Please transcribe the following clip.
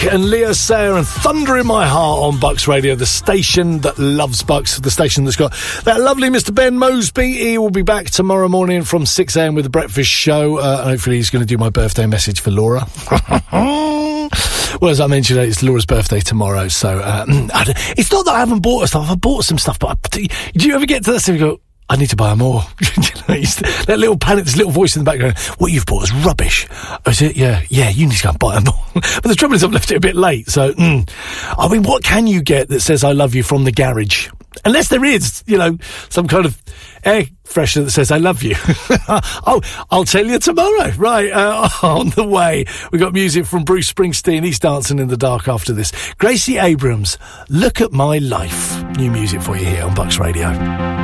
and Leo Sayer and Thunder in My Heart on Bucks Radio, the station that loves Bucks, the station that's got that lovely Mr. Ben Mosby. He will be back tomorrow morning from 6 a.m. with the breakfast show. Hopefully he's going to do my birthday message for Laura. Well, as I mentioned, it's Laura's birthday tomorrow, so it's not that I haven't bought her stuff. I've bought some stuff, but do you ever get to that stage and go, I need to buy more? That little panic, this little voice in the background, what you've bought is rubbish. Oh, is it? Yeah, you need to go and buy more. But the trouble is I've left it a bit late, so, I mean, what can you get that says I love you from the garage? Unless there is, some kind of air freshener that says I love you. Oh, I'll tell you tomorrow. Right, on the way, we got music from Bruce Springsteen. He's dancing in the dark after this. Gracie Abrams, Look at My Life. New music for you here on Bucks Radio.